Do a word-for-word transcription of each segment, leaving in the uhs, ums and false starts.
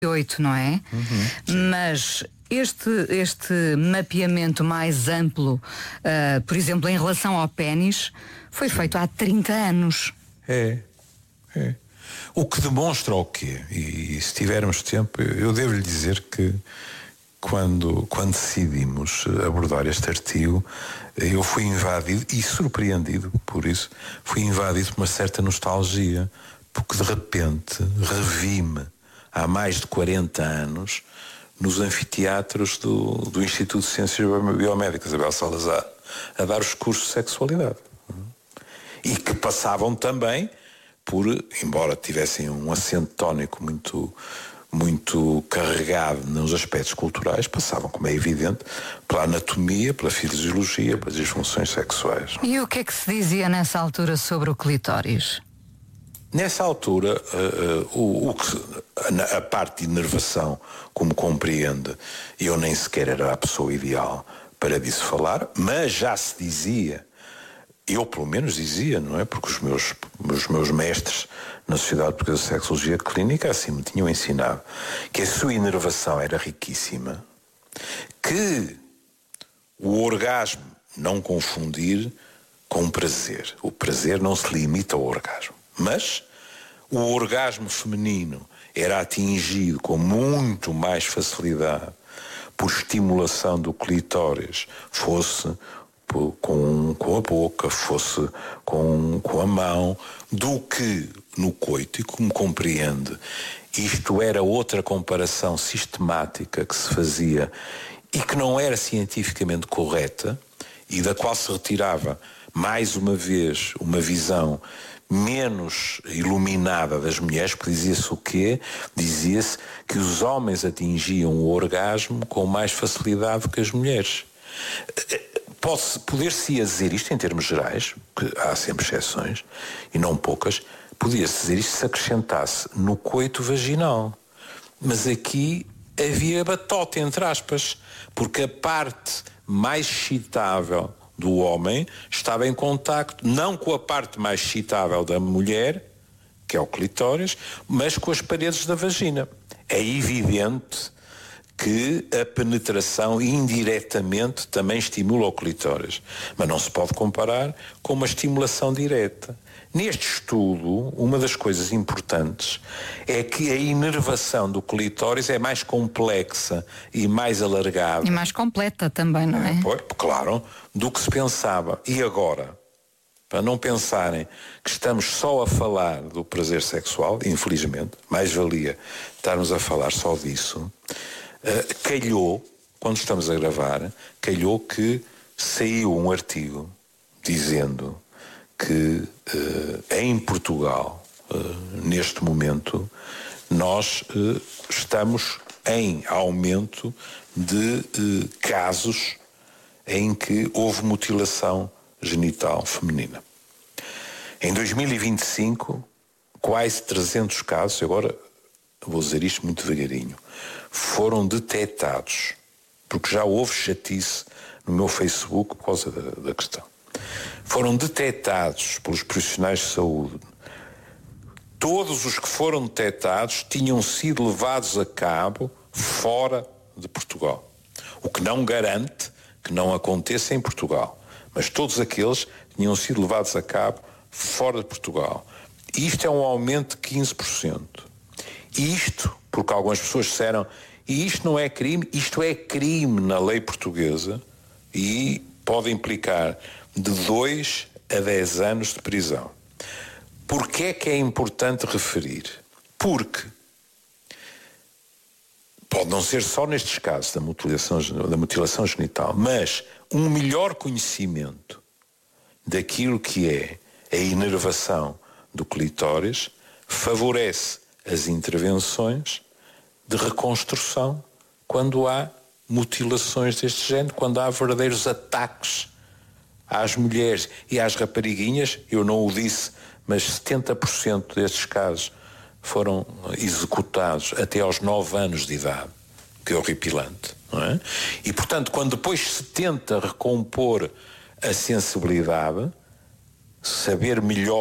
oito, não é? Uhum, mas este, este mapeamento mais amplo, uh, por exemplo, em relação ao pénis, foi sim. feito há trinta anos. É, é. O que demonstra o quê? E, e se tivermos tempo, eu devo lhe dizer que quando, quando decidimos abordar este artigo, eu fui invadido e surpreendido por isso, fui invadido por uma certa nostalgia, porque de repente revi-me há mais de quarenta anos nos anfiteatros do, do Instituto de Ciências Biomédicas, Abel Salazar, a dar os cursos de sexualidade. E que passavam também por, embora tivessem um acento tónico muito, muito carregado nos aspectos culturais, passavam, como é evidente, pela anatomia, pela fisiologia, pelas disfunções sexuais. E o que é que se dizia nessa altura sobre o clitóris? Nessa altura, uh, uh, o, o que, a, a parte de inervação, como compreende, eu nem sequer era a pessoa ideal para disso falar, mas já se dizia, eu pelo menos dizia, não é? Porque os meus, os meus mestres na Sociedade Portuguesa de Sexologia Clínica assim me tinham ensinado que a sua inervação era riquíssima, que o orgasmo não confundir com o prazer. O prazer não se limita ao orgasmo. Mas o orgasmo feminino era atingido com muito mais facilidade por estimulação do clitóris, fosse com, com a boca, fosse com, com a mão, do que no coito. E como compreende, isto era outra comparação sistemática que se fazia e que não era cientificamente correta e da qual se retirava, mais uma vez, uma visão menos iluminada das mulheres, porque dizia-se o quê? Dizia-se que os homens atingiam o orgasmo com mais facilidade do que as mulheres. Pode, poder-se dizer isto em termos gerais, que há sempre exceções, e não poucas, podia-se dizer isto se acrescentasse no coito vaginal. Mas aqui havia batota, entre aspas, porque a parte mais excitável do homem estava em contacto não com a parte mais excitável da mulher, que é o clitóris, mas com as paredes da vagina. É evidente que a penetração indiretamente também estimula o clitóris, mas não se pode comparar com uma estimulação direta. Neste estudo, uma das coisas importantes é que a inervação do clitóris é mais complexa e mais alargada. E mais completa também, não é? Pois, claro, do que se pensava. E agora, para não pensarem que estamos só a falar do prazer sexual, infelizmente, mais valia estarmos a falar só disso, uh, calhou, quando estamos a gravar, calhou que saiu um artigo dizendo que uh, em Portugal, uh, neste momento, nós uh, estamos em aumento de uh, casos em que houve mutilação genital feminina. Em dois mil e vinte e cinco, quase trezentos casos, agora vou dizer isto muito devagarinho, foram detectados, porque já houve chatice no meu Facebook por causa da, da questão. Foram detectados pelos profissionais de saúde. Todos os que foram detectados tinham sido levados a cabo fora de Portugal. O que não garante que não aconteça em Portugal. Mas todos aqueles tinham sido levados a cabo fora de Portugal. E isto é um aumento de quinze por cento. Isto, porque algumas pessoas disseram, e isto não é crime, isto é crime na lei portuguesa e pode implicar de dois a dez anos de prisão. Porquê é que é importante referir? Porque pode não ser só nestes casos da mutilação, da mutilação genital, mas um melhor conhecimento daquilo que é a inervação do clitóris favorece as intervenções de reconstrução quando há mutilações deste género, quando há verdadeiros ataques às mulheres e às rapariguinhas. Eu não o disse, mas setenta por cento destes casos foram executados até aos nove anos de idade, que é horripilante, não é? E, portanto, quando depois se tenta recompor a sensibilidade, saber melhor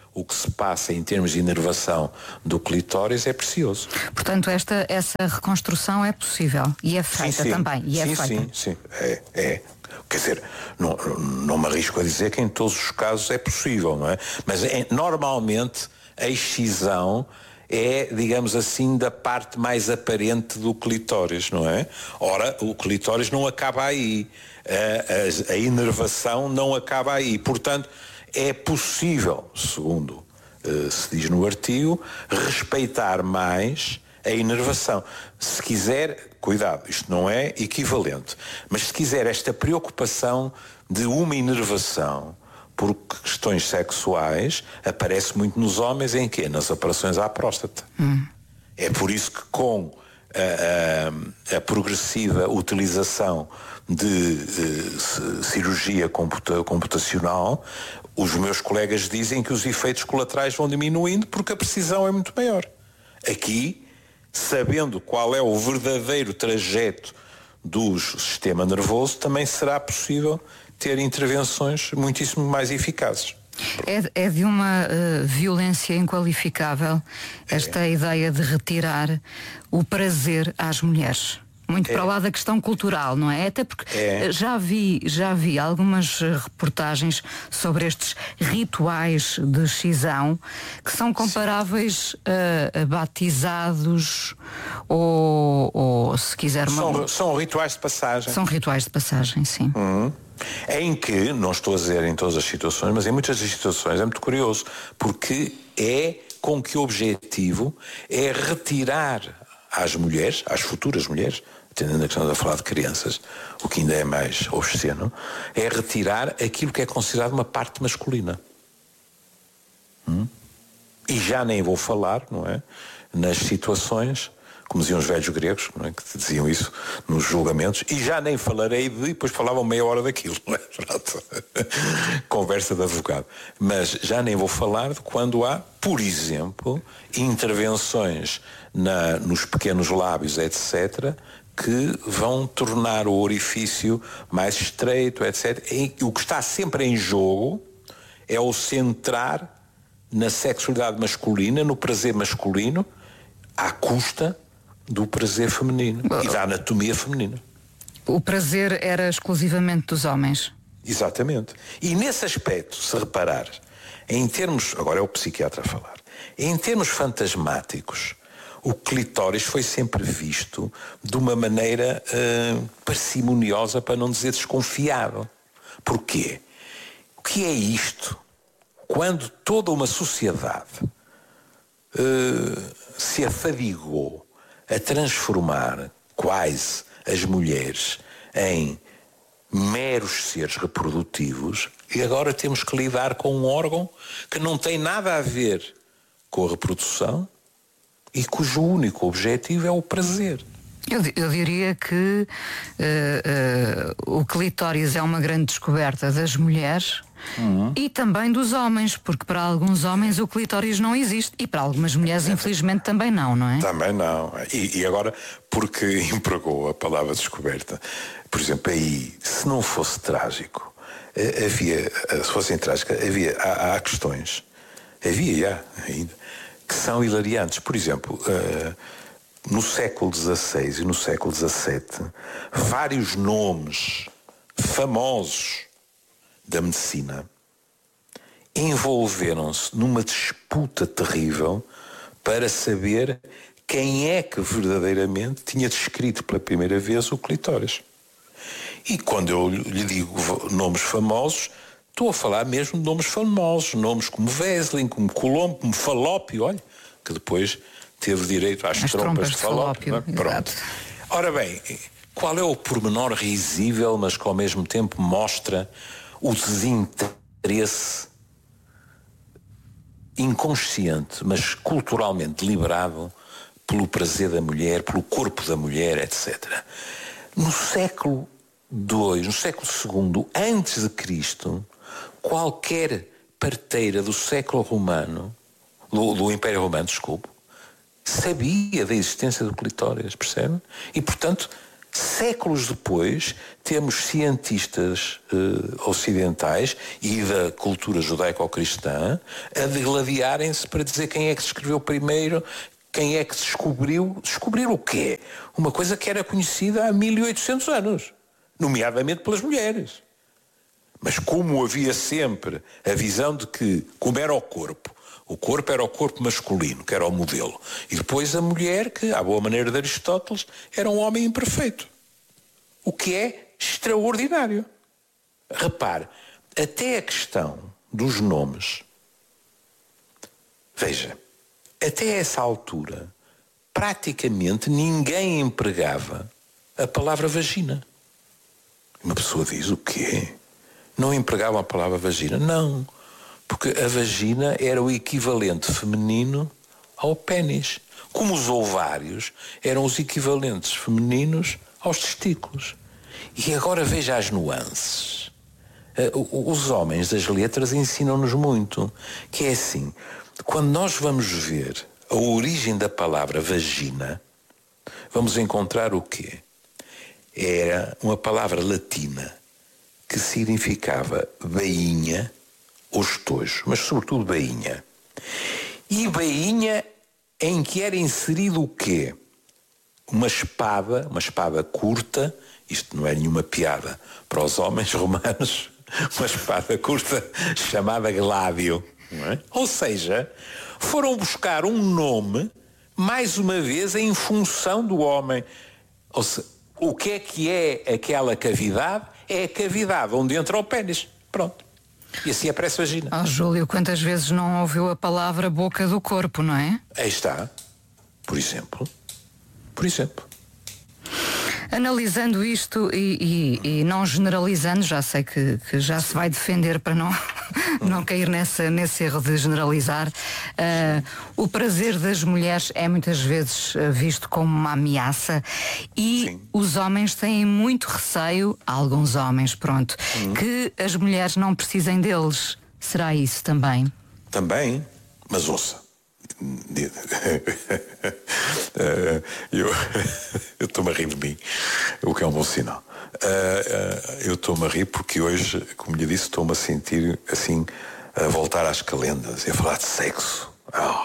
o que se passa em termos de inervação do clitóris é precioso. Portanto, esta, essa reconstrução é possível e é feita sim, sim. também. E sim, é feita. sim, sim, é, é. Quer dizer, não, não me arrisco a dizer que em todos os casos é possível, não é? Mas é, normalmente a excisão é, digamos assim, da parte mais aparente do clitóris, não é? Ora, o clitóris não acaba aí. A, a, a inervação não acaba aí. Portanto, é possível, segundo uh, se diz no artigo, respeitar mais a inervação. Se quiser, cuidado, isto não é equivalente, mas se quiser esta preocupação de uma inervação por questões sexuais, aparece muito nos homens em quê? Nas operações à próstata. Hum. É por isso que com a, a, a progressiva utilização de uh, cirurgia computa- computacional, os meus colegas dizem que os efeitos colaterais vão diminuindo porque a precisão é muito maior. Aqui, sabendo qual é o verdadeiro trajeto do sistema nervoso, também será possível ter intervenções muitíssimo mais eficazes. É, é de uma uh, violência inqualificável esta é. ideia de retirar o prazer às mulheres. Muito é. para lá da questão cultural, não é? Até porque é. já vi, já vi algumas reportagens sobre estes rituais de excisão que são comparáveis a, a batizados ou, ou se quiser... São, uma... são rituais de passagem. São rituais de passagem, sim. Uhum. Em que, não estou a dizer em todas as situações, mas em muitas das situações é muito curioso, porque é com que objetivo é retirar às mulheres, às futuras mulheres, atendendo a questão de falar de crianças, o que ainda é mais obsceno, é retirar aquilo que é considerado uma parte masculina. Hum? E já nem vou falar, não é, nas situações, como diziam os velhos gregos, não é, que diziam isso nos julgamentos, e já nem falarei de, depois falavam meia hora daquilo, não é? Conversa de advogado. Mas já nem vou falar de quando há, por exemplo, intervenções na, nos pequenos lábios, etcétera, que vão tornar o orifício mais estreito, etcétera. E o que está sempre em jogo é o centrar na sexualidade masculina, no prazer masculino, à custa do prazer feminino e da anatomia feminina. O prazer era exclusivamente dos homens. Exatamente. E nesse aspecto, se reparar, em termos, agora é o psiquiatra a falar, em termos fantasmáticos, o clitóris foi sempre visto de uma maneira uh, parcimoniosa, para não dizer desconfiável. Porquê? O que é isto? Quando toda uma sociedade uh, se afadigou a transformar quase as mulheres em meros seres reprodutivos, e agora temos que lidar com um órgão que não tem nada a ver com a reprodução e cujo único objetivo é o prazer. Eu, eu diria que uh, uh, o clitóris é uma grande descoberta das mulheres uhum. e também dos homens, porque para alguns homens o clitóris não existe e para algumas mulheres é. infelizmente também não, não é? Também não. E, e agora, porque empregou a palavra descoberta, por exemplo, aí, se não fosse trágico, havia, se fossem trágicas, havia, há, há questões, havia já ainda, que são hilariantes. Por exemplo, uh, no século dezasseis e no século dezassete, vários nomes famosos da medicina envolveram-se numa disputa terrível para saber quem é que verdadeiramente tinha descrito pela primeira vez o clitóris. E quando eu lhe digo nomes famosos, estou a falar mesmo de nomes famosos, nomes como Wesling, como Colombo, como Falópio, olha, que depois teve direito às As trompas, trompas de Falópio. de Falópio. Pronto. Ora bem, qual é o pormenor risível, mas que ao mesmo tempo mostra o desinteresse inconsciente, mas culturalmente deliberado pelo prazer da mulher, pelo corpo da mulher, etcétera. No século dois, no século segundo, antes de Cristo, qualquer parteira do século romano, do, do Império Romano, desculpe, sabia da existência do clitóris, percebe? E, portanto, Séculos depois, temos cientistas uh, ocidentais e da cultura judaico-cristã a degladiarem-se para dizer quem é que se escreveu primeiro, quem é que se descobriu. Descobrir o quê? Uma coisa que era conhecida há mil e oitocentos anos, nomeadamente pelas mulheres. Mas como havia sempre a visão de que, como era o corpo, o corpo era o corpo masculino, que era o modelo. E depois a mulher, que, à boa maneira de Aristóteles, era um homem imperfeito. O que é extraordinário. Repare, até a questão dos nomes. Veja, até essa altura, praticamente ninguém empregava a palavra vagina. Uma pessoa diz, o quê? Não empregavam a palavra vagina? Não. Porque a vagina era o equivalente feminino ao pênis. Como os ovários eram os equivalentes femininos aos testículos. E agora veja as nuances. Os homens das letras ensinam-nos muito. Que é assim, quando nós vamos ver a origem da palavra vagina, vamos encontrar o quê? Era uma palavra latina que significava bainha ou estojo, mas sobretudo bainha. E bainha em que era inserido o quê? Uma espada, uma espada curta, isto não é nenhuma piada para os homens romanos, uma espada curta chamada gládio. Não é? Ou seja, foram buscar um nome, mais uma vez, em função do homem. Ou seja, o que é que é aquela cavidade? É a cavidade onde entra o pênis. Pronto. E assim aparece vagina. Oh, Júlio, quantas vezes não ouviu a palavra boca do corpo, não é? Aí está. Por exemplo. Por exemplo. Analisando isto e, e, e não generalizando, já sei que, que já se vai defender para não, não cair nessa, nesse erro de generalizar, uh, o prazer das mulheres é muitas vezes visto como uma ameaça e Sim. os homens têm muito receio, alguns homens, pronto, hum. que as mulheres não precisem deles. Será isso também? Também, mas ouça. eu eu estou-me a rir de mim, o que é um bom sinal. Eu estou-me a rir porque hoje, como lhe disse, estou-me a sentir assim, a voltar às calendas e a falar de sexo. Oh.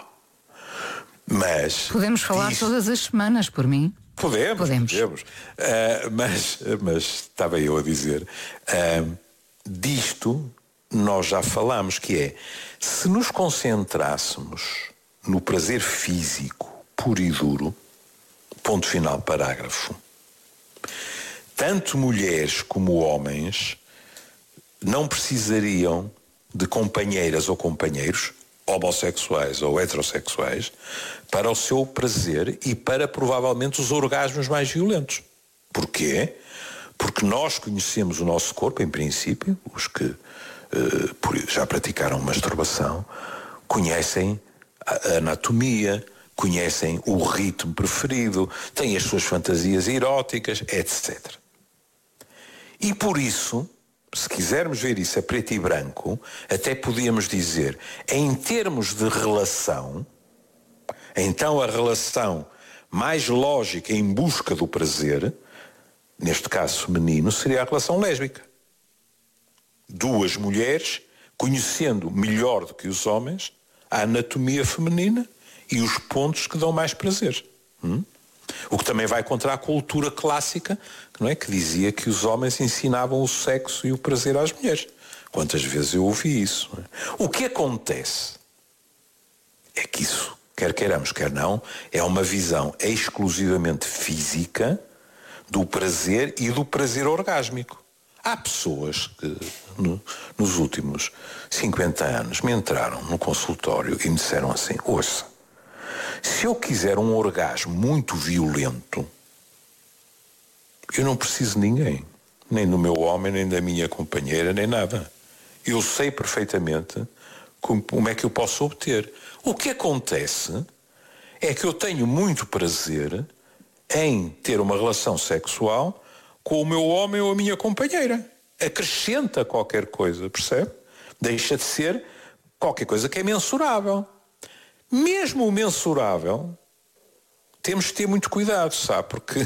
Mas podemos falar disto... todas as semanas, por mim. Podemos, podemos. podemos. Uh, mas, mas estava eu a dizer, uh, disto nós já falámos, que é, se nos concentrássemos no prazer físico puro e duro, ponto final, parágrafo, tanto mulheres como homens não precisariam de companheiras ou companheiros, homossexuais ou heterossexuais, para o seu prazer e para provavelmente os orgasmos mais violentos. Porquê? Porque nós conhecemos o nosso corpo, em princípio, os que uh, já praticaram masturbação, conhecem a anatomia, conhecem o ritmo preferido, têm as suas fantasias eróticas, etcétera. E por isso, se quisermos ver isso a preto e branco, até podíamos dizer, em termos de relação, então a relação mais lógica em busca do prazer, neste caso feminino, seria a relação lésbica. Duas mulheres conhecendo melhor do que os homens a anatomia feminina e os pontos que dão mais prazer. Hum? O que também vai contra a cultura clássica, não é? Que dizia que os homens ensinavam o sexo e o prazer às mulheres. Quantas vezes eu ouvi isso? Não é? O que acontece é que isso, quer queiramos, quer não, é uma visão exclusivamente física do prazer e do prazer orgásmico. Há pessoas que no, nos últimos cinquenta anos me entraram no consultório e me disseram assim, ouça, se eu quiser um orgasmo muito violento, eu não preciso de ninguém, nem do meu homem, nem da minha companheira, nem nada. Eu sei perfeitamente como, como é que eu posso obter. O que acontece é que eu tenho muito prazer em ter uma relação sexual com o meu homem ou a minha companheira. Acrescenta qualquer coisa, percebe? Deixa de ser qualquer coisa que é mensurável. Mesmo o mensurável, temos de ter muito cuidado, sabe? Porque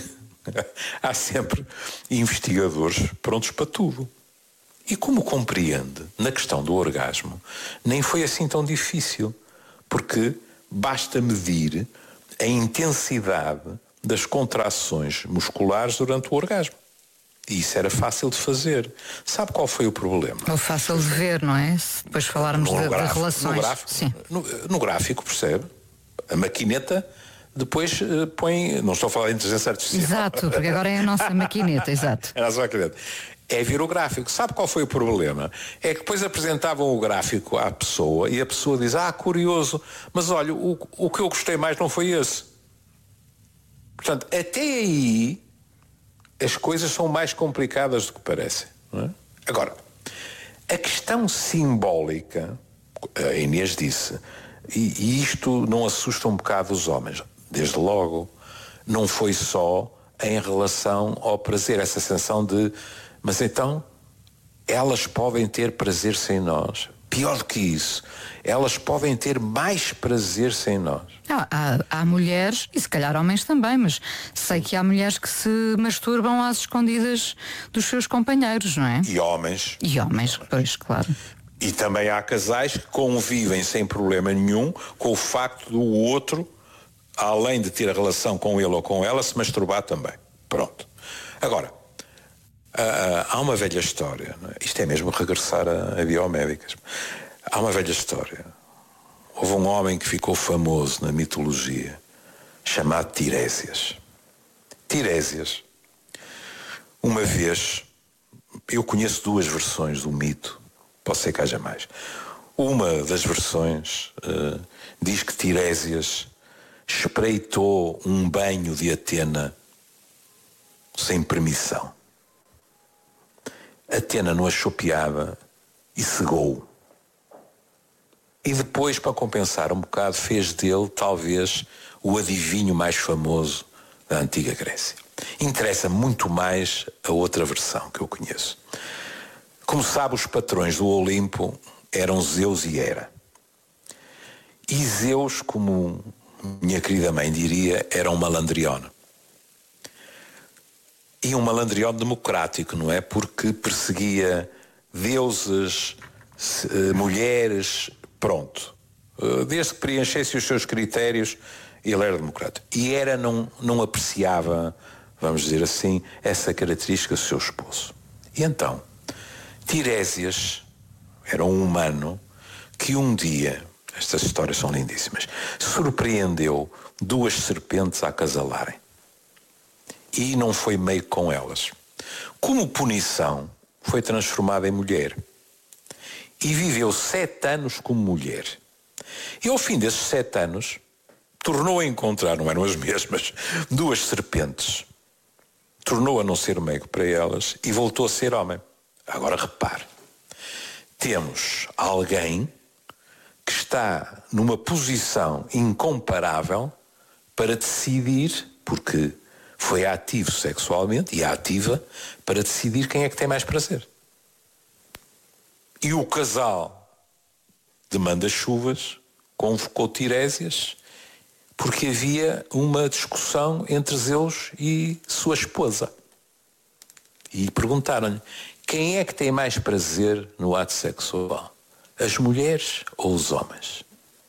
há sempre investigadores prontos para tudo. E como compreende, na questão do orgasmo, nem foi assim tão difícil, porque basta medir a intensidade das contrações musculares durante o orgasmo. E isso era fácil de fazer. Sabe qual foi o problema? Ou fácil de ver, não é? Se depois falarmos no de, gráfico, de relações. No gráfico, Sim. No, no gráfico, percebe? A maquineta depois uh, põe... Não estou a falar de inteligência artificial. Exato, porque agora é a nossa maquineta, exato. É a nossa maquineta. É ver o gráfico. Sabe qual foi o problema? É que depois apresentavam o gráfico à pessoa e a pessoa diz, ah, curioso, mas olha, o, o que eu gostei mais não foi esse. Portanto, até aí as coisas são mais complicadas do que parecem. Não é? Agora, a questão simbólica, a Inês disse, e, e isto não assusta um bocado os homens, desde logo, não foi só em relação ao prazer, essa sensação de, mas então elas podem ter prazer sem nós. Pior do que isso, elas podem ter mais prazer sem nós. Ah, há, há mulheres, e se calhar homens também, mas sei que há mulheres que se masturbam às escondidas dos seus companheiros, não é? E homens. E homens, pois, claro. E também há casais que convivem sem problema nenhum com o facto do outro, além de ter a relação com ele ou com ela, se masturbar também. Pronto. Agora, há uma velha história, não é? Isto é mesmo regressar a, a biomédicas. Há uma velha história. Houve um homem que ficou famoso na mitologia, chamado Tiresias. Tiresias, uma vez, eu conheço duas versões do mito, pode ser que haja mais. Uma das versões uh, diz que Tiresias espreitou um banho de Atena sem permissão. Atena não achou piada e cegou. E depois, para compensar um bocado, fez dele talvez o adivinho mais famoso da antiga Grécia. Interessa muito mais a outra versão que eu conheço. Como sabe, os patrões do Olimpo eram Zeus e Hera. E Zeus, como minha querida mãe diria, era um malandrione. E um malandrione democrático, não é? Porque perseguia deuses, mulheres, pronto. Desde que preenchesse os seus critérios, ele era democrático. E Hera não, não apreciava, vamos dizer assim, essa característica do seu esposo. E então, Tiresias era um humano que um dia, estas histórias são lindíssimas, surpreendeu duas serpentes a acasalarem. E não foi meio com elas. Como punição, foi transformada em mulher. E viveu sete anos como mulher. E ao fim desses sete anos, tornou a encontrar, não eram as mesmas, duas serpentes. Tornou a não ser meigo para elas e voltou a ser homem. Agora repare, temos alguém que está numa posição incomparável para decidir, porque foi ativo sexualmente e ativa para decidir quem é que tem mais prazer. E o casal de manda-chuvas convocou Tiresias porque havia uma discussão entre Zeus e sua esposa. E perguntaram-lhe, quem é que tem mais prazer no ato sexual? As mulheres ou os homens?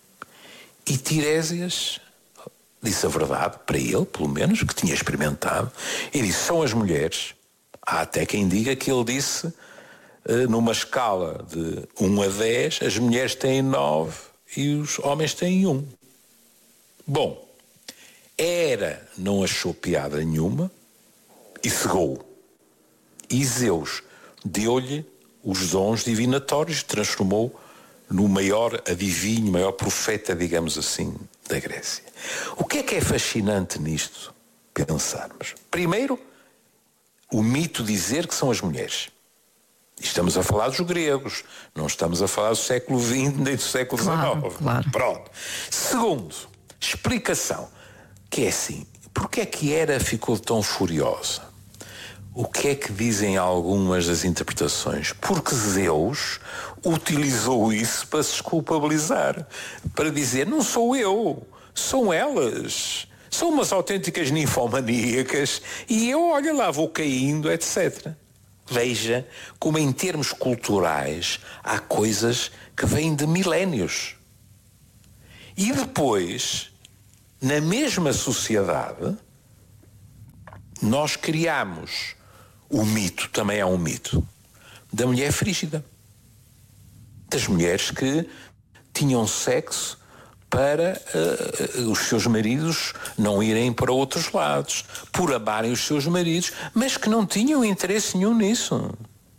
E Tiresias disse a verdade, para ele, pelo menos, que tinha experimentado, e disse, são as mulheres. Há até quem diga que ele disse, numa escala de um a dez, as mulheres têm nove e os homens têm um. Bom, Hera não achou piada nenhuma e cegou. E Zeus deu-lhe os dons divinatórios, transformou no maior adivinho, maior profeta, digamos assim, da Grécia. O que é que é fascinante nisto? Pensarmos. Primeiro, o mito dizer que são as mulheres. Estamos a falar dos gregos, não estamos a falar do século vinte nem do século dezenove. Claro, claro. Pronto. Segundo, explicação, que é assim, porque é que Hera ficou tão furiosa? O que é que dizem algumas das interpretações? Porque Zeus utilizou isso para se culpabilizar, para dizer, não sou eu, são elas. São umas autênticas ninfomaníacas e eu, olha lá, vou caindo, etcétera. Veja como em termos culturais há coisas que vêm de milénios. E depois, na mesma sociedade, nós criamos o mito, também é um mito, da mulher frígida. Das mulheres que tinham sexo para uh, os seus maridos não irem para outros lados, por amarem os seus maridos, mas que não tinham interesse nenhum nisso.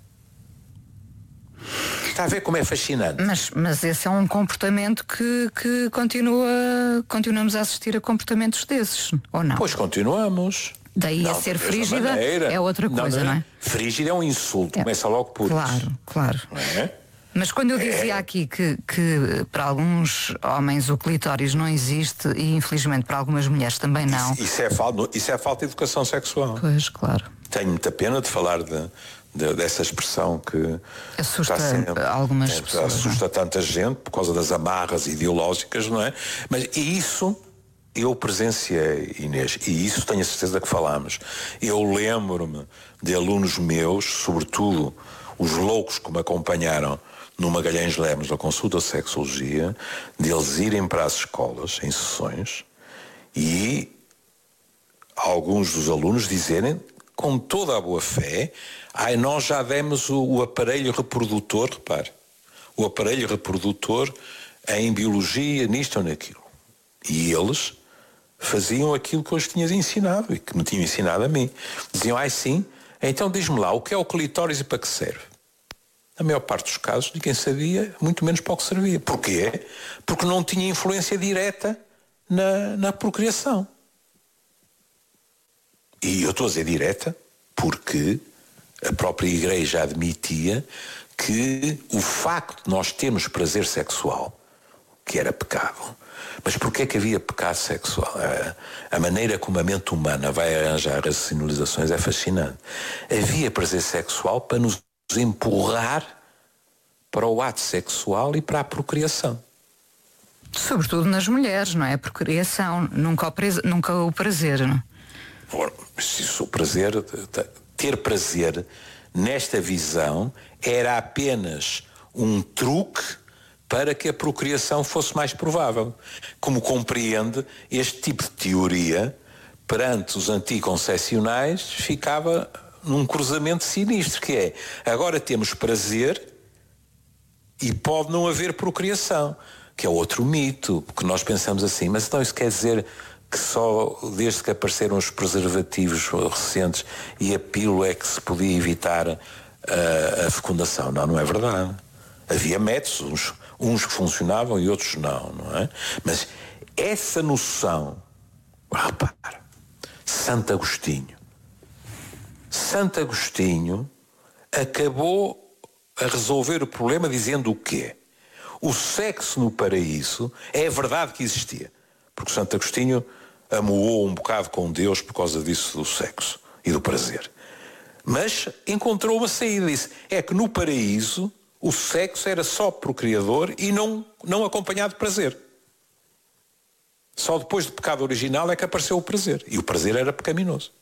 Está a ver como é fascinante? Mas, mas esse é um comportamento que, que continua, continuamos a assistir a comportamentos desses, ou não? Pois continuamos. Daí não, a ser frígida é outra coisa, não, não, é? não é? Frígida é um insulto, é. Começa logo por claro, isso. Claro, claro. Mas quando eu dizia aqui que, que para alguns homens o clitóris não existe e infelizmente para algumas mulheres também não. Isso, isso, é, falta, isso é falta de educação sexual. Pois, claro. Tenho muita pena de falar de, de, dessa expressão que assusta sempre, algumas é, pessoas. Assusta não? tanta gente por causa das amarras ideológicas, não é? Mas isso eu presenciei, Inês, e isso tenho a certeza que falámos. Eu lembro-me de alunos meus, sobretudo os loucos que me acompanharam no Magalhães Lemos da consulta de sexologia, deles irem para as escolas em sessões e alguns dos alunos dizerem com toda a boa fé, ai, nós já demos o, o aparelho reprodutor, repare, o aparelho reprodutor em biologia, nisto ou naquilo. E eles faziam aquilo que eu lhes tinha ensinado e que me tinham ensinado a mim. Diziam, ai sim, então diz-me lá, o que é o clitóris e para que serve? Na maior parte dos casos, ninguém sabia, muito menos para o que servia. Porquê? Porque não tinha influência direta na, na procriação. E eu estou a dizer direta porque a própria Igreja admitia que o facto de nós termos prazer sexual, que era pecado, mas porquê é que havia pecado sexual? A, a maneira como a mente humana vai arranjar as sinalizações é fascinante. Havia prazer sexual para nos empurrar para o ato sexual e para a procriação. Sobretudo nas mulheres, não é? A procriação, nunca o, prazer, nunca o prazer, não? Se isso, o prazer, ter prazer nesta visão era apenas um truque para que a procriação fosse mais provável. Como compreende, este tipo de teoria perante os anticoncepcionais ficava num cruzamento sinistro, que é, agora temos prazer e pode não haver procriação, que é outro mito, porque nós pensamos assim, mas então isso quer dizer que só desde que apareceram os preservativos recentes e a pílula é que se podia evitar a, a fecundação. Não, não é verdade. Havia métodos, uns, uns que funcionavam e outros não, não é? Mas essa noção, repara, Santo Agostinho, Santo Agostinho acabou a resolver o problema dizendo o quê? O sexo no paraíso é verdade que existia, porque Santo Agostinho amoou um bocado com Deus por causa disso do sexo e do prazer. Mas encontrou uma saída, disse, é que no paraíso o sexo era só procriador e não, não acompanhado de prazer. Só depois do pecado original é que apareceu o prazer, e o prazer era pecaminoso.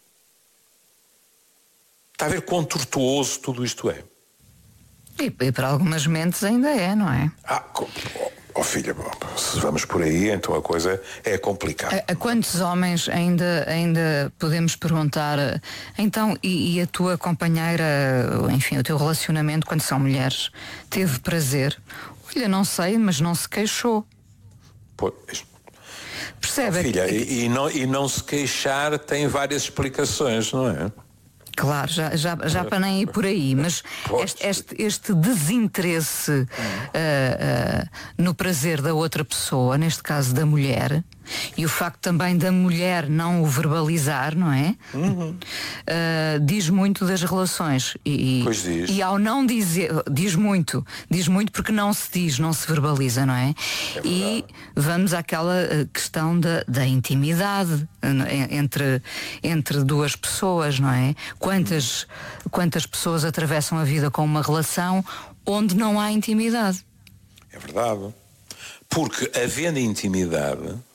Está a ver quão tortuoso tudo isto é? E, e para algumas mentes ainda é, não é? Ah, oh, oh filha, se vamos por aí, então a coisa é complicada. A, a quantos homens ainda, ainda podemos perguntar, então, e, e a tua companheira, enfim, o teu relacionamento quando são mulheres, teve prazer? Olha, não sei, mas não se queixou. Pois. Percebe? Oh, filha, que... e, e, não, e não se queixar tem várias explicações, não é? Claro, já, já, já para nem ir por aí, mas este, este, este desinteresse uh, uh, no prazer da outra pessoa, neste caso da mulher, e o facto também da mulher não o verbalizar, não é? Uhum. Uh, diz muito das relações. E, pois diz. E ao não dizer, diz muito, diz muito porque não se diz, não se verbaliza, não é? É e vamos àquela questão da, da intimidade entre, entre duas pessoas, não é? Quantas, quantas pessoas atravessam a vida com uma relação onde não há intimidade? É verdade. Porque havendo intimidade,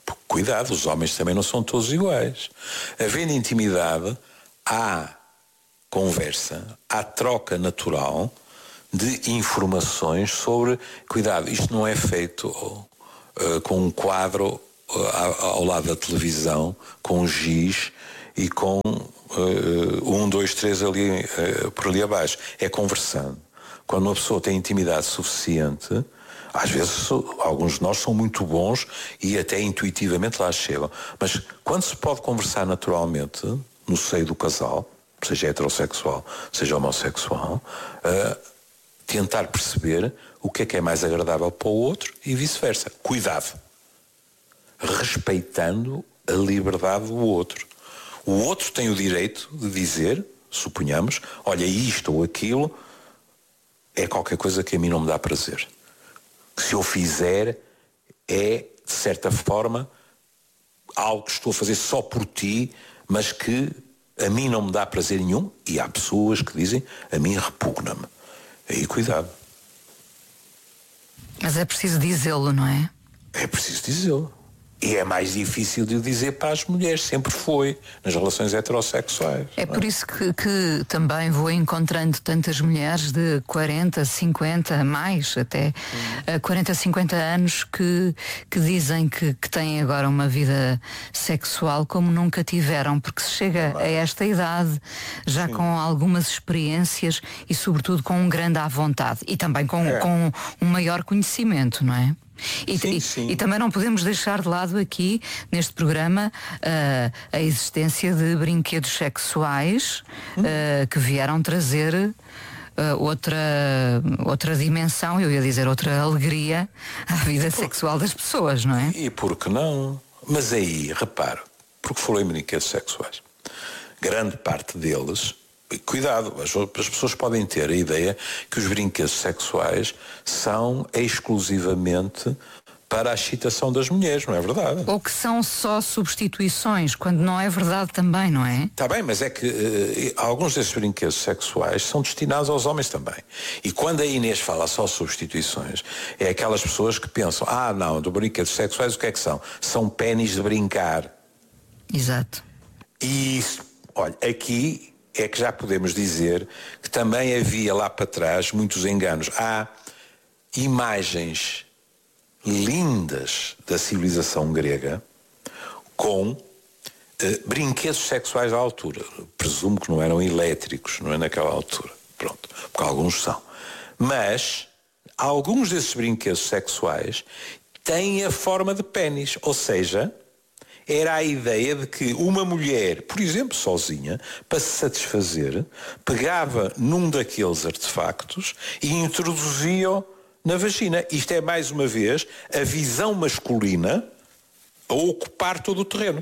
Cuidado, os homens também não são todos iguais. Havendo intimidade, há conversa, há troca natural de informações sobre, cuidado, isto não é feito uh, com um quadro uh, ao lado da televisão, com um giz e com uh, um, dois, três ali, uh, por ali abaixo. É conversando. Quando uma pessoa tem intimidade suficiente, às vezes alguns de nós são muito bons e até intuitivamente lá chegam. Mas quando se pode conversar naturalmente no seio do casal, seja heterossexual, seja homossexual, uh, tentar perceber o que é que é mais agradável para o outro e vice-versa. Cuidado. Respeitando a liberdade do outro. O outro tem o direito de dizer, suponhamos, olha, isto ou aquilo é qualquer coisa que a mim não me dá prazer. Se eu fizer, é, de certa forma, algo que estou a fazer só por ti, mas que a mim não me dá prazer nenhum, e há pessoas que dizem, a mim repugna-me. Aí cuidado. Mas é preciso dizê-lo, não é? É preciso dizê-lo. E é mais difícil de o dizer para as mulheres, sempre foi, nas relações heterossexuais. É por isso que, que também vou encontrando tantas mulheres de quarenta, cinquenta, mais até, hum. quarenta, cinquenta anos que, que dizem que, que têm agora uma vida sexual como nunca tiveram, porque se chega ah. a esta idade já Sim. com algumas experiências e sobretudo com um grande à vontade e também com, é. com um maior conhecimento, não é? E, sim, sim. E, e também não podemos deixar de lado aqui, neste programa, uh, a existência de brinquedos sexuais hum. uh, que vieram trazer uh, outra, outra dimensão, eu ia dizer outra alegria à vida por... sexual das pessoas, não é? E por que não? Mas aí, reparo, porque falou em brinquedos sexuais, grande parte deles... Cuidado, as, as pessoas podem ter a ideia que os brinquedos sexuais são exclusivamente para a excitação das mulheres, não é verdade? Ou que são só substituições, quando não é verdade também, não é? Está bem, mas é que uh, alguns desses brinquedos sexuais são destinados aos homens também. E quando a Inês fala só substituições, é aquelas pessoas que pensam, ah não, dos brinquedos sexuais o que é que são? São pénis de brincar. Exato. E, olha, aqui... é que já podemos dizer que também havia lá para trás muitos enganos. Há imagens lindas da civilização grega com eh, brinquedos sexuais à altura. Presumo que não eram elétricos, não é naquela altura. Pronto, porque alguns são. Mas alguns desses brinquedos sexuais têm a forma de pénis, ou seja... era a ideia de que uma mulher, por exemplo, sozinha, para se satisfazer, pegava num daqueles artefactos e introduzia-o na vagina. Isto é, mais uma vez, a visão masculina a ocupar todo o terreno.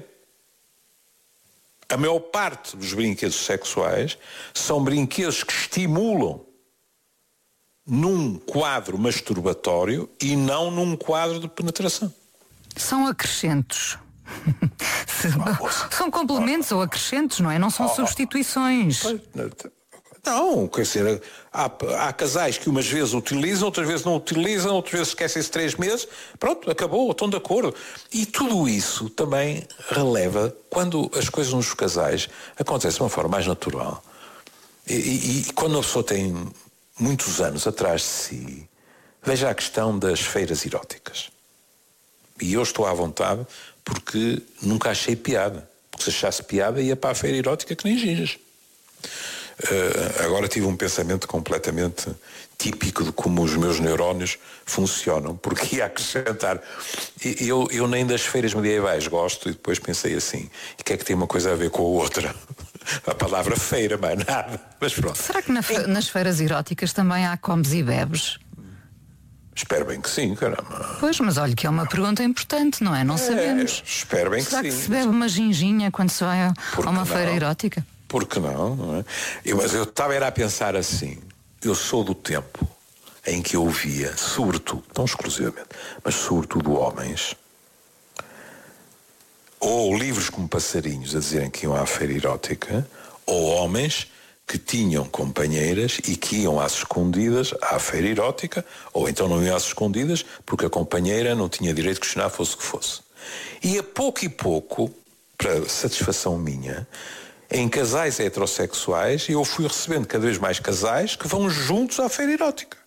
A maior parte dos brinquedos sexuais são brinquedos que estimulam num quadro masturbatório e não num quadro de penetração. São acrescentos. São complementos ou acrescentos, não é? Não são substituições. Não, quer dizer, há, há casais que umas vezes utilizam, outras vezes não utilizam, outras vezes esquecem-se três meses, pronto, acabou, estão de acordo. E tudo isso também releva quando as coisas nos casais acontecem de uma forma mais natural. E, e, e quando a pessoa tem muitos anos atrás de si, veja a questão das feiras eróticas. E eu estou à vontade porque nunca achei piada. Porque se achasse piada ia para a feira erótica que nem gingas. Uh, agora tive um pensamento completamente típico de como os meus neurónios funcionam, porque ia acrescentar. Eu, eu nem das feiras medievais gosto, e depois pensei assim, e o que é que tem uma coisa a ver com a outra? A palavra feira, mais nada. Mas pronto. Será que na fe- nas feiras eróticas também há comes e bebes? Espero bem que sim, caramba. Pois, mas olha que é uma pergunta importante, não é? Não é, sabemos. Espero bem Será que, que sim. se bebe uma ginginha quando se vai a, a uma feira erótica? Por que não? Não é? eu, mas eu estava era a pensar assim, eu sou do tempo em que eu via, sobretudo, não exclusivamente, mas sobretudo homens, ou livros como passarinhos a dizerem que iam à feira erótica, ou homens que tinham companheiras e que iam às escondidas à feira erótica, ou então não iam às escondidas porque a companheira não tinha direito de questionar fosse o que fosse. E a pouco e pouco, para satisfação minha, em casais heterossexuais, eu fui recebendo cada vez mais casais que vão juntos à feira erótica.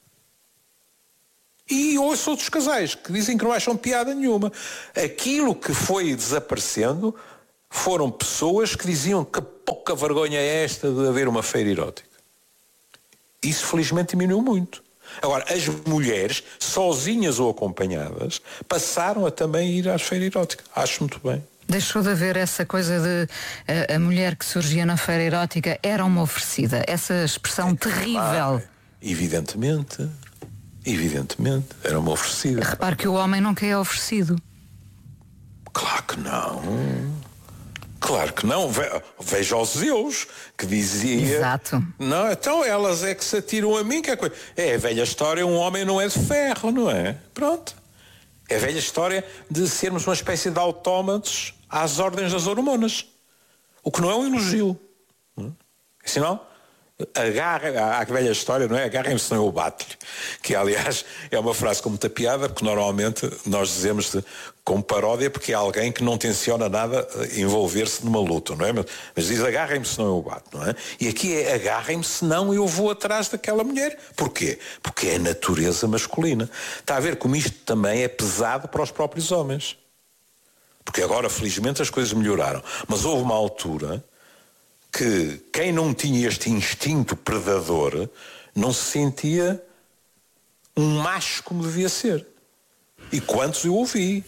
E ouço outros casais que dizem que não acham piada nenhuma. Aquilo que foi desaparecendo foram pessoas que diziam que pouca vergonha é esta de haver uma feira erótica. Isso felizmente diminuiu muito. Agora, as mulheres, sozinhas ou acompanhadas, passaram a também ir à feira erótica. Acho muito bem. Deixou de haver essa coisa de a, a mulher que surgia na feira erótica era uma oferecida. Essa expressão é, terrível. Ah, evidentemente. Evidentemente. Era uma oferecida. Repare que o homem nunca é oferecido. Claro que não. Claro que não. Ve, veja os Zeus, que dizia... Exato. Não, então elas é que se atiram a mim. Que é, coisa. É a velha história, um homem não é de ferro, não é? Pronto. É a velha história de sermos uma espécie de autómatos às ordens das hormonas. O que não é um elogio. Senão, agarra, há a velha história, não é? Agarrem-me senão eu bato-lhe. Que, aliás, é uma frase com muita piada, porque normalmente nós dizemos de, com paródia, porque é alguém que não tenciona nada envolver-se numa luta, não é? Mas, mas diz agarrem-me senão eu bato, não é? E aqui é agarrem-me senão eu vou atrás daquela mulher. Porquê? Porque é a natureza masculina. Está a ver como isto também é pesado para os próprios homens. Porque agora, felizmente, as coisas melhoraram. Mas houve uma altura que quem não tinha este instinto predador não se sentia um macho como devia ser. E quantos eu ouvi.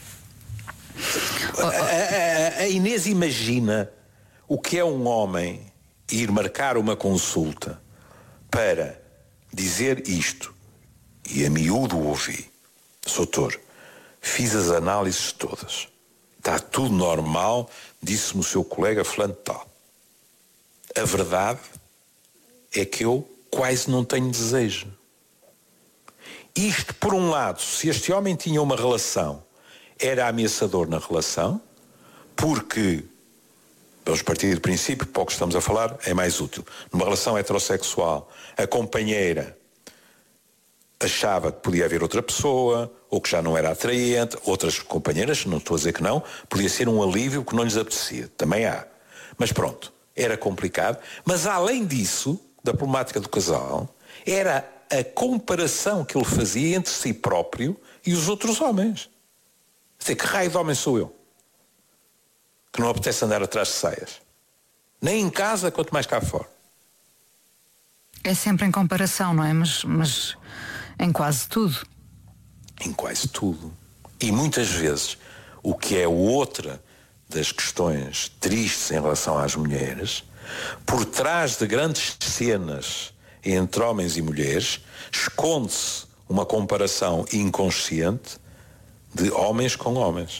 A, a, a Inês imagina o que é um homem ir marcar uma consulta para dizer isto. E a miúdo ouvi. Doutor, fiz as análises todas. Está tudo normal, disse-me o seu colega fulano tal. A verdade é que eu quase não tenho desejo. Isto, por um lado, se este homem tinha uma relação, era ameaçador na relação, porque, vamos partir do princípio, para o que estamos a falar, é mais útil. Numa relação heterossexual, a companheira achava que podia haver outra pessoa, ou que já não era atraente, outras companheiras, não estou a dizer que não, podia ser um alívio que não lhes apetecia. Também há. Mas pronto. Era complicado, mas além disso, da problemática do casal, era a comparação que ele fazia entre si próprio e os outros homens. Quer dizer, que raio de homem sou eu? Que não apetece andar atrás de saias. Nem em casa, quanto mais cá fora. É sempre em comparação, não é? Mas, mas em quase tudo. Em quase tudo. E muitas vezes, o que é outra das questões tristes em relação às mulheres, por trás de grandes cenas entre homens e mulheres, esconde-se uma comparação inconsciente de homens com homens.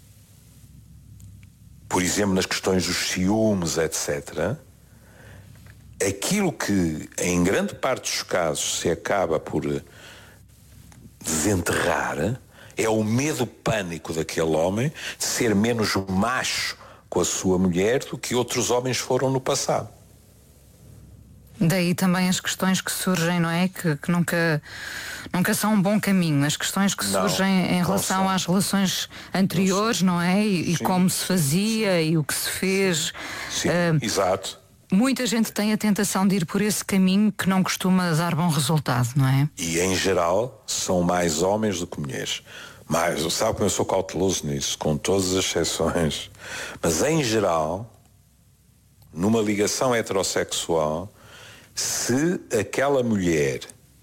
Por exemplo, nas questões dos ciúmes, etcétera, aquilo que, em grande parte dos casos, se acaba por desenterrar é o medo pânico daquele homem de ser menos macho com a sua mulher do que outros homens foram no passado. Daí também as questões que surgem, não é? Que, que nunca, nunca são um bom caminho. As questões que não, surgem em relação às relações anteriores, não, não é? E, e como se fazia e o que se fez. Sim, uh, exato. Muita gente tem a tentação de ir por esse caminho que não costuma dar bom resultado, não é? E em geral são mais homens do que mulheres. Mas sabe como eu sou cauteloso nisso, com todas as exceções. Mas em geral, numa ligação heterossexual, se aquela mulher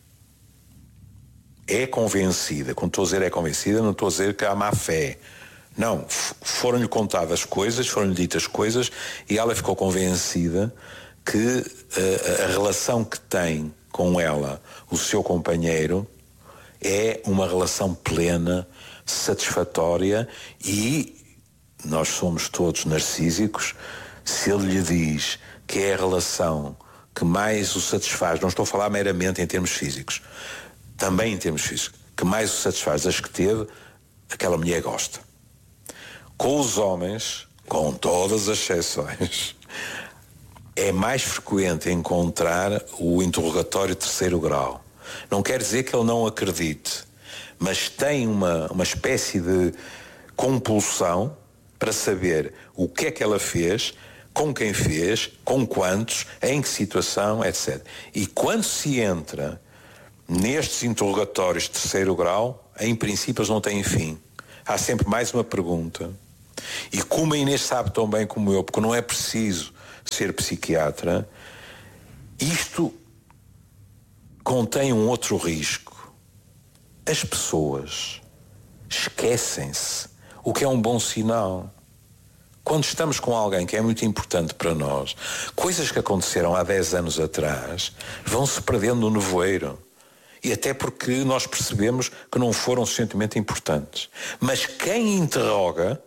é convencida, quando estou a dizer é convencida, não estou a dizer que há má fé. Não, foram-lhe contadas coisas, foram-lhe ditas coisas e ela ficou convencida que uh, a relação que tem com ela, o seu companheiro, é uma relação plena, satisfatória e nós somos todos narcísicos. Se ele lhe diz que é a relação que mais o satisfaz, não estou a falar meramente em termos físicos, também em termos físicos, que mais o satisfaz das que teve, aquela mulher gosta. Com os homens, com todas as exceções, é mais frequente encontrar o interrogatório terceiro grau. Não quer dizer que ele não acredite, mas tem uma, uma espécie de compulsão para saber o que é que ela fez, com quem fez, com quantos, em que situação, etcétera. E quando se entra nestes interrogatórios de terceiro grau, em princípio eles não têm fim. Há sempre mais uma pergunta. E como a Inês sabe tão bem como eu, porque não é preciso ser psiquiatra, isto contém um outro risco. As pessoas esquecem-se, o que é um bom sinal. Quando estamos com alguém que é muito importante para nós, coisas que aconteceram há dez anos atrás vão-se perdendo no nevoeiro. E até porque nós percebemos que não foram suficientemente importantes. Mas quem interroga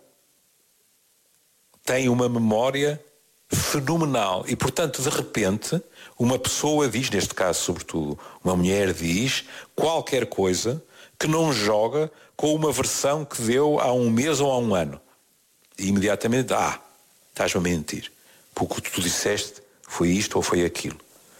tem uma memória fenomenal. E, portanto, de repente, uma pessoa diz, neste caso, sobretudo, uma mulher diz qualquer coisa que não joga com uma versão que deu há um mês ou há um ano. E imediatamente, ah, estás-me a mentir. Porque o que tu disseste foi isto ou foi aquilo.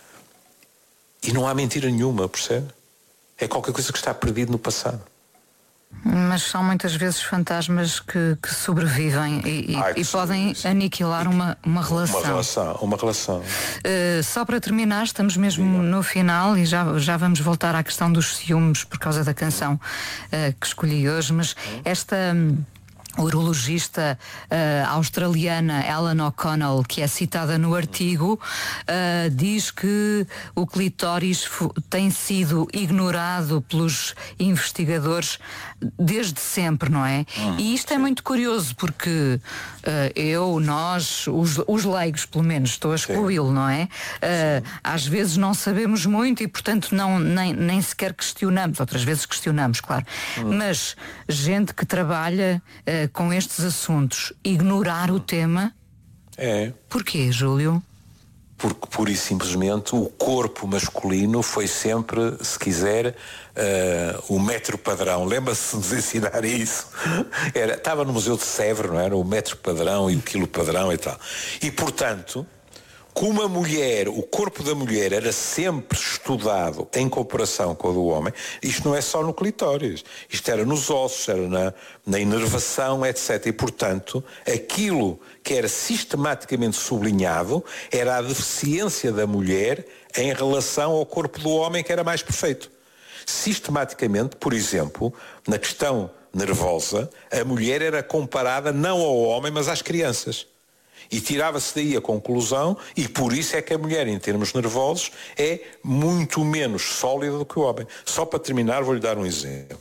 E não há mentira nenhuma, percebe? É qualquer coisa que está perdido no passado. Mas são muitas vezes fantasmas que, que sobrevivem e, e, Ai, que e podem sim. aniquilar uma, uma relação. Uma relação, uma relação. Uh, só para terminar, estamos mesmo Diga. no final e já, já vamos voltar à questão dos ciúmes por causa da canção uh, que escolhi hoje, mas hum. esta... Um, urologista uh, australiana Ellen O'Connell, que é citada no artigo, uh, diz que o clitóris tem sido ignorado pelos investigadores desde sempre, não é? Hum, e isto sim. é muito curioso porque uh, eu, nós, os, os leigos, pelo menos, estou a excluí-lo, não é? Uh, às vezes não sabemos muito e, portanto, não, nem, nem sequer questionamos. Outras vezes questionamos, claro. Hum. Mas gente que trabalha uh, com estes assuntos, ignorar o tema. É. Porquê, Júlio? Porque, pura e simplesmente, o corpo masculino foi sempre, se quiser, uh, o metro padrão. Lembra-se de nos ensinar isso? Era, estava no Museu de Sèvres, não era? O metro padrão e o quilo padrão e tal. E, portanto, como a mulher, o corpo da mulher era sempre estudado em comparação com o do homem, isto não é só no clitóris, isto era nos ossos, era na, na inervação, etcétera. E, portanto, aquilo que era sistematicamente sublinhado era a deficiência da mulher em relação ao corpo do homem, que era mais perfeito. Sistematicamente, por exemplo, na questão nervosa, a mulher era comparada não ao homem, mas às crianças. E tirava-se daí a conclusão, e por isso é que a mulher, em termos nervosos, é muito menos sólida do que o homem. Só para terminar, vou-lhe dar um exemplo.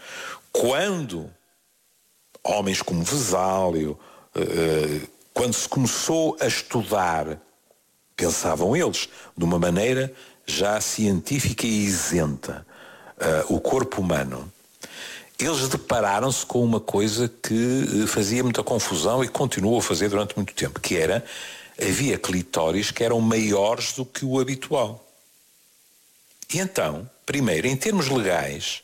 Quando homens como Vesálio, uh, quando se começou a estudar, pensavam eles, de uma maneira já científica e isenta, uh, o corpo humano, eles depararam-se com uma coisa que fazia muita confusão e continuou a fazer durante muito tempo, que era, havia clitóris que eram maiores do que o habitual. E então, primeiro, em termos legais,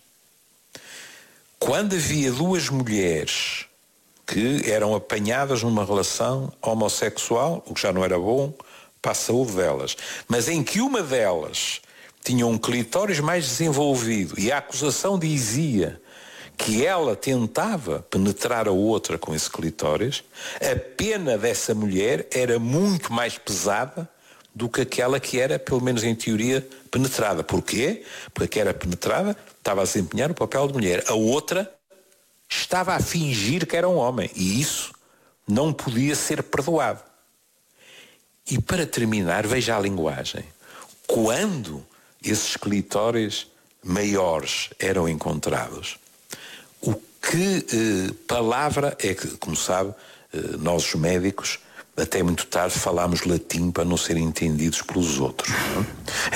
quando havia duas mulheres que eram apanhadas numa relação homossexual, o que já não era bom para a saúde delas, mas em que uma delas tinha um clitóris mais desenvolvido e a acusação dizia que ela tentava penetrar a outra com esse clitóris, a pena dessa mulher era muito mais pesada do que aquela que era, pelo menos em teoria, penetrada. Porquê? Porque a que era penetrada estava a desempenhar o papel de mulher. A outra estava a fingir que era um homem. E isso não podia ser perdoado. E para terminar, veja a linguagem. Quando esses clitóris maiores eram encontrados, o que eh, palavra é que, como sabe, eh, nós os médicos, até muito tarde falámos latim para não serem entendidos pelos outros. Não?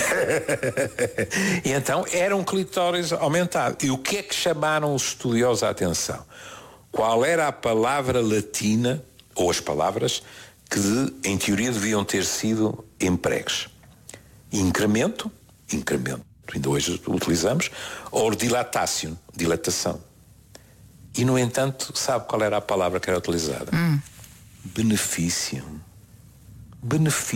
E então era um clitóris aumentado. E o que é que chamaram os estudiosos a atenção? Qual era a palavra latina, ou as palavras, que em teoria deviam ter sido empregues? Incremento, incremento, ainda hoje utilizamos, ou dilatatio, dilatação. E, no entanto, sabe qual era a palavra que era utilizada? Hum. Benefício.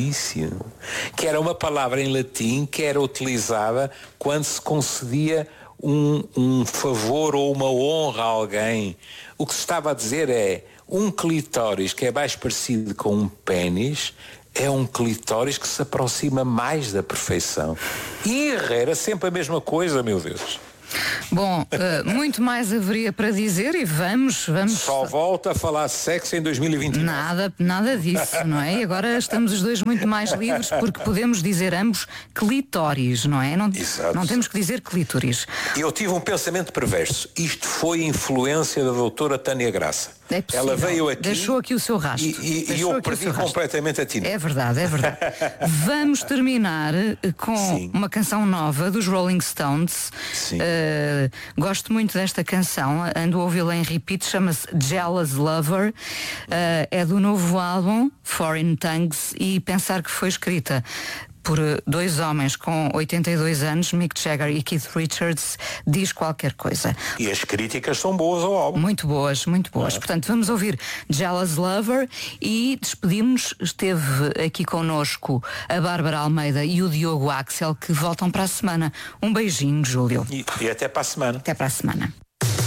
Benefício. Que era uma palavra em latim que era utilizada quando se concedia um, um favor ou uma honra a alguém. O que se estava a dizer é um clitóris que é mais parecido com um pênis é um clitóris que se aproxima mais da perfeição. E era sempre a mesma coisa, meu Deus. Bom, uh, muito mais haveria para dizer e vamos, vamos... Só volta a falar sexo em dois mil e vinte e nove. Nada, nada disso, não é? E agora estamos os dois muito mais livres porque podemos dizer ambos clitóris, não é? Não, não temos que dizer clítoris. Eu tive um pensamento perverso. Isto foi influência da doutora Tânia Graça. É possível. Ela veio aqui... Deixou aqui o seu rastro. E, e, e eu perdi completamente a Tina. É verdade, é verdade. Vamos terminar com Sim. uma canção nova dos Rolling Stones. Sim. Uh, gosto muito desta canção. Ando a ouvi-la em repeat. Chama-se Jealous Lover. Uh, é do novo álbum Foreign Tongues e pensar que foi escrita por dois homens com oitenta e dois anos, Mick Jagger e Keith Richards, diz qualquer coisa. E as críticas são boas ao álbum. Muito boas, muito boas. Ah. Portanto, vamos ouvir Jealous Lover e despedimos-nos. Esteve aqui connosco a Bárbara Almeida e o Diogo Axel, que voltam para a semana. Um beijinho, Júlio. E, e até para a semana. Até para a semana.